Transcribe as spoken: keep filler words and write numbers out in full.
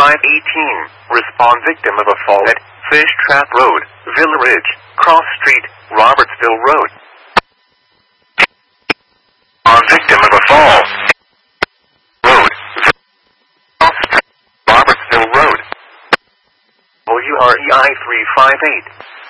five eighteen. Respond victim of a fall at Fish Trap Road, Villa Ridge, Cross Street, Robertsville Road. On victim of a fall. Road. Cross Street, Robertsville Road. O U R E I three five eight.